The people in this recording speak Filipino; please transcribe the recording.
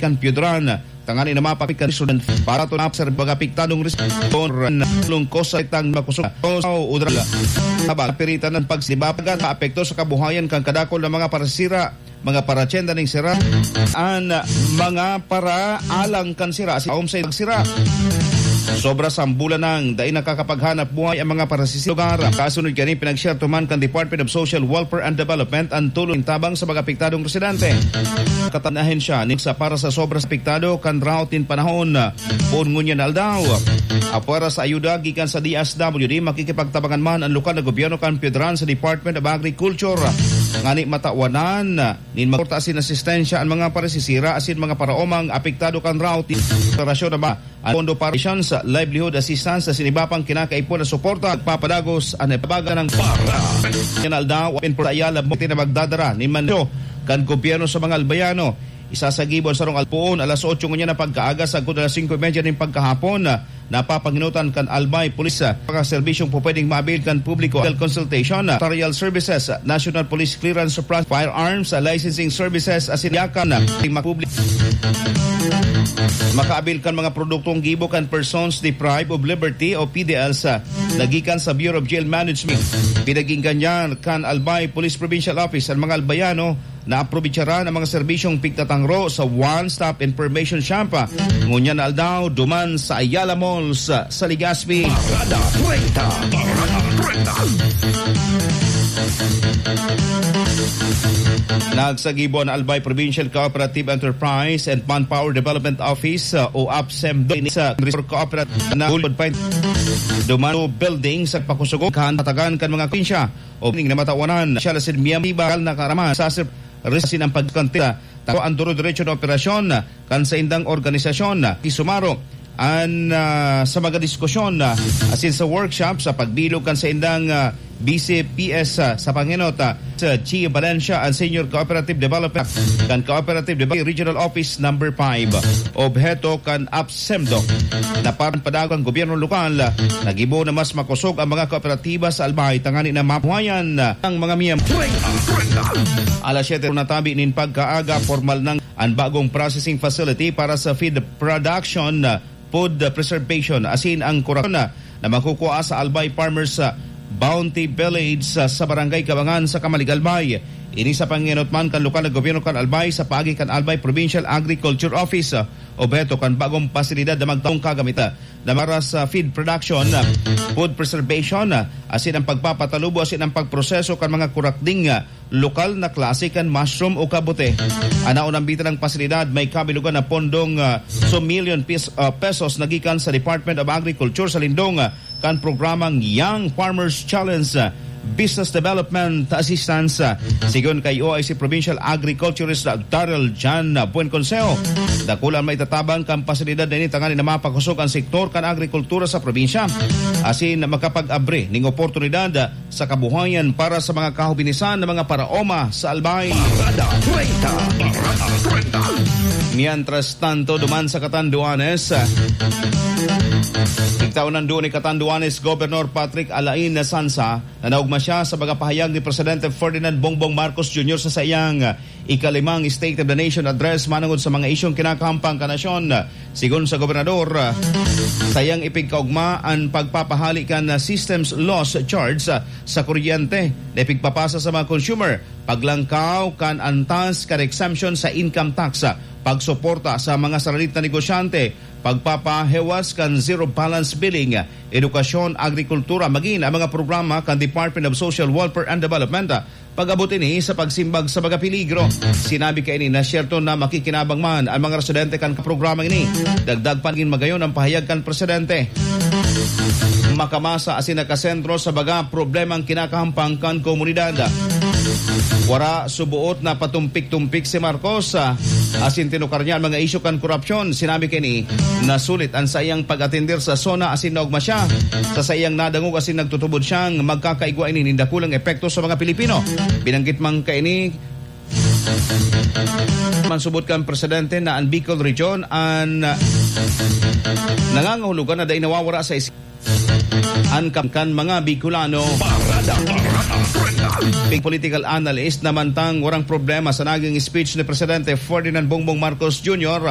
kan Piedran tangani na mapapit kan student para to napser baga piktadong respon lung kosa itang makusog udra habang piritan ng pagsibapagan maapekto sa kabuhayan kang kadakol ng mga parasira mga paratsenda ning sira an mga para alang kan sira si omsay sira sobra sambulan nang dahil nakakapaghanap buhay ang mga parasisilugar. Kasunod kani pinag-share tuman kan Department of Social Welfare and Development ang tulong tabang sa mga apektadong residente. Katanahin siya sa para sa sobra apektado kan routin panahon pun ngunyan aldaw. Apara sa ayuda gikan sa DSWD makikipagtabangan man ang lokal na gobyerno kan Piedran sa Department of Agriculture. Ngani matawanan nin magportasin asistensya ang mga parasisira asin mga paraomang apektado kan routin. Operasyon na ba ang Pondo para sa livelihood assistance sa sinibapang kinakaipon na suporta at papadagos ang ipabaga ng para. Yan daw in Ayala mo na magdadara ni Manlo kan gobyerno sa mga albayano. Isasagibon sa rong alpuon alas 8 ngunya na pagkaaga sa 5:30 ng pagkahapon napapanginutan kan Albay Police mga serbisyong pupwedeng maabil kan publiko consultation, notarial services, National Police Clearance, firearms, licensing services asinyakan ng publiko makaabil kan mga produktong gibo kan persons deprived of liberty o PDLs nagikan sa Bureau of Jail Management. Pinaging ganyan kan Albay Police Provincial Office ang mga albayano na aprobitsara ng mga serbisyong pigtatangro sa one-stop information shop ngunyan na aldaw duman sa Ayala Malls sa Legazpi. Parada 30. Nagsagibon ang Albay Provincial Cooperative Enterprise and Manpower Development Office o APSEM sa Resort Cooperative na Dumano Building sa Pakusugo kahantatagan kan mga kinsya o na matawanan siya lasin miyambibal na karaman sa resin ang pagkantila tao ang duro-diretso na operasyon kan sa indang organisasyon isumaro an sa mga diskusyon asin sa workshop sa pagbilog kan sa indang BCPS sa Panginot sa G. Valencia ang Senior Cooperative Development kan Cooperative Development Regional Office number 5 obheto kan APSEMDO na parang padago ang gobyerno lokal nagibo na mas makusog ang mga kooperatiba sa Albay tangani na mapuhayan ang mga miyembro. Alas 7 natabi nin pagkaaga formal ng ang bagong processing facility para sa feed production, food preservation asin ang kurasyon na makukuha sa Albay Farmers Bounty Village sa Barangay Kabangan sa Kamalig Albay. Ini sa panginotman kan lokal na gobyerno kan Albay sa paagi kan Albay Provincial Agriculture Office obheto kan bagong pasilidad na magtaong kagamita na para sa feed production, food preservation asin ang pagpapatalubo asin ang pagproseso kan mga kurakding lokal na klase kan mushroom o kabute. Anaon ang bitan ng pasilidad may kabilugan na pondong million pesos nagikan sa Department of Agriculture sa lindong kan programang Young Farmers Challenge Business Development Assistance sigon kay OIC Provincial Agriculturist Daryl Jan Buenconseo. Dakulan may tatabang kan pasilidad na ini tangani na mapakusog ang sektor kan agrikultura sa probinsya asin makapag-abre ning oportunidad sa kabuhayan para sa mga kahubinisan ng mga paraoma sa Albay. Parada 30. Mientras tanto duman sa Catanduanes Igtaunan doon ni Catanduanes Governor Patrick Alain Sansa na naugma siya sa mga pahayag ni Presidente Ferdinand Bongbong Marcos Jr. sa sayang ikalimang State of the Nation address manungod sa mga isyong kinakahampang kanasyon. Sigon sa gobernador, sayang ipigkaugma ang pagpapahali kan systems loss charge sa kuryente na ipigpapasa sa mga consumer, paglangkaw kan antas kan exemption sa income tax, pagsuporta sa mga saralit na negosyante, pagpapahewas kan zero balance billing, edukasyon, agrikultura, maging ang mga programa kan Department of Social Welfare and Development, pag-abot ini sa pagsimbag sa mga peligro. Sinabi kay ini na syerto na makikinabang man ang mga residente kan programa ini. Dagdag pa rin magayon ang pahayag kan presidente. Makamasa asin nakasentro sa baga problemang kinakahampang kan komunidad. Wara subuot na patumpik-tumpik si Marcos asin tinukar niya ang mga isyu kan korupsyon. Sinabi kini na sulit ang sayang pag-atindir sa zona asin naugma siya sa sayang nadangog asin nagtutubod siyang magkakaigwa ini nindakulang epekto sa mga Pilipino. Binanggit man kaini mansubot kan presidente na ang Bicol region ang nangangahulugan na dahil nawawara sa ang kan mga Bicolano. Political analyst naman tang warang problema sa naging speech ni Presidente Ferdinand Bongbong Marcos Jr.